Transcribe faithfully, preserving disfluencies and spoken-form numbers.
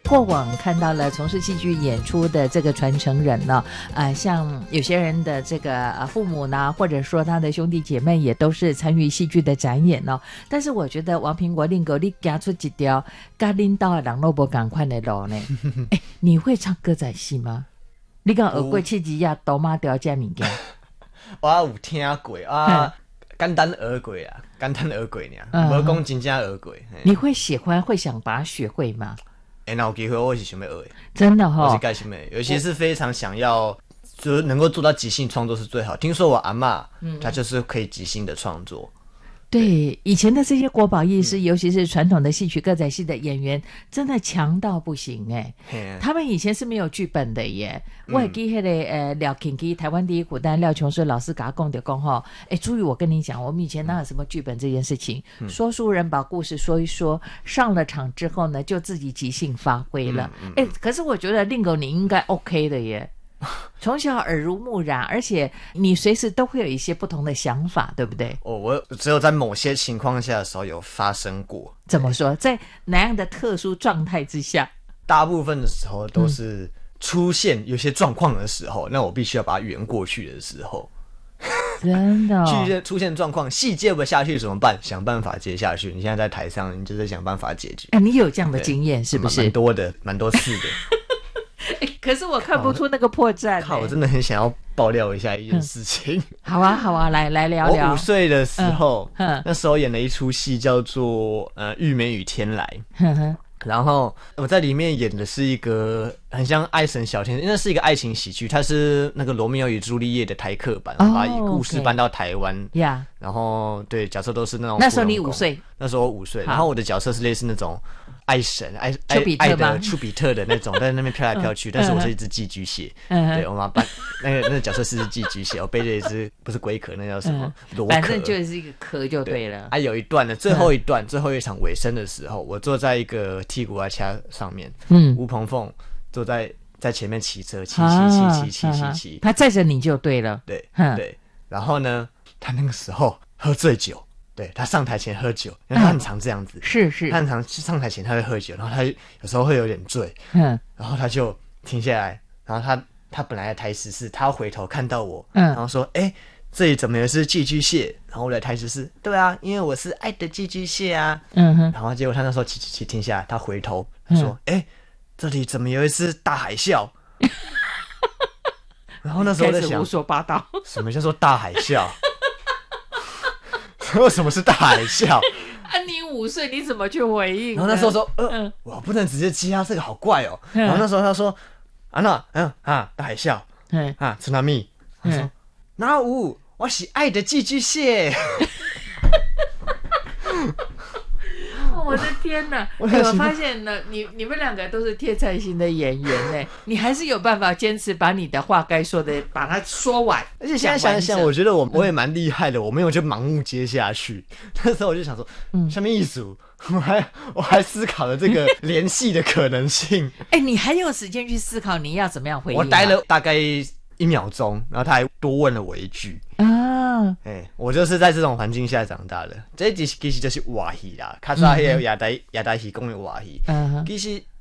过往看到了从事戏剧演出的这个传承人呢，呃，像有些人的这个呃父母呢，或者说他的兄弟姐妹也都是参与戏剧的展演哦。但是我觉得王苹果令狗你加出一条跟领导的人都不赶快的路呢。哎，你会唱歌仔戏吗？你敢学过七吉亚斗马雕这物件？ 我有听过啊，简单学过啊，简单学过尔，无讲真正学过。 你会喜欢会想把它学会吗？ 哎、欸，那有机会我是想要学的， 真的哈、哦， 我是该想的，尤其是非常想要，就是能够做到即兴创作是最好。听说我阿嬷，嗯，她就是可以即兴的创作。 对，以前的这些国宝艺师、嗯、尤其是传统的戏曲歌仔戏的演员真的强到不行哎、欸，他们以前是没有剧本的耶、嗯、我还记得那个呃廖庆基台湾第一古代廖琼水老师给他讲的讲齁，哎，朱宇我跟你讲，我们以前哪有什么剧本这件事情、嗯、说书人把故事说一说，上了场之后呢就自己即兴发挥了。哎、嗯嗯，可是我觉得令狗你应该 OK 的耶，从小耳濡目染，而且你随时都会有一些不同的想法，对不对？ 哦，我只有在某些情况下的时候有发生过。 怎么说？在哪样的特殊状态之下？ 大部分的时候都是出现有些状况的时候、嗯，那我必须要把它圆过去的时候。 真的、哦， 去出现状况，戏接不下去怎么办？想办法接下去。你现在在台上，你就是想办法解决。 啊，你有这样的经验是不是？ 蛮多的，蛮多次的。 欸、可是我看不出那个破绽、欸。 靠，我真的很想要爆料一下一件事情。嗯、 好啊，好啊，来来聊聊。 我五岁的时候、嗯，那时候演了一出戏叫做呃《玉梅与天来》。嗯然后我在里面演的是一个很像爱神小天使，那是一个爱情喜剧，它是那个罗密欧与朱丽叶的台客版，然后把故事搬到台湾。 呀、 oh, okay. 然后对角色都是那种。 那时候你五岁？ 那时候我五岁，然后我的角色是类似那种爱神爱爱爱的丘比特的那种，在那边飘来飘去。但是我是一只寄居蟹，嗯、对，我妈搬那个那个角色是寄居蟹，我背着一只不是龟壳，那叫什么螺壳， 反正就是一个壳就对了。 啊，有一段呢，最后一段、嗯、最后一场尾声的时候，我坐在一个剔骨阿掐上面，嗯，吴鹏凤坐在在前面骑车，骑骑骑骑骑骑骑， 他载着你就对了， 对对。然后呢，他那个时候喝醉酒。对，他上台前喝酒，因为他很常这样子，嗯、 是是， 他很常上台前他会喝酒，然后他有时候会有点醉，嗯，然后他就停下来，然后他他本来的台词是他要回头看到我，嗯，然后说，哎、欸，这里怎么也是寄居蟹？然后我的台词是，对啊，因为我是爱的寄居蟹啊，嗯哼，然后结果他那时候骑骑骑停下来，他回头他说，哎、嗯欸，这里怎么有一次大海啸？然后那时候我在想， 胡说八道， 什么叫做大海啸？为什么是大海啸？ 啊，你五岁你怎么去回应？ 然后那时候说，呃，嗯、我不能直接接他，这个好怪哦。嗯、然后那时候他说，啊那，嗯啊，大海啸，嗯啊，津波。他说，哪有，我是爱的寄居蟹。 我的天哪！我, 我发现呢，你你们两个都是天才型的演员呢，你还是有办法坚持把你的话该说的把它说完。 而且现在想一想，我觉得我我也蛮厉害的，我没有就盲目接下去。那时候我就想说，嗯，什么意思？我还我还思考了这个联系的可能性。 哎、欸，你还有时间去思考你要怎么样回应、啊？ 我待了大概一秒钟，然后他还多问了我一句啊，哎、欸，我就是在这种环境下长大的。这其实其实就是话戏啦，较早迄个亚台亚台戏讲的话戏，其实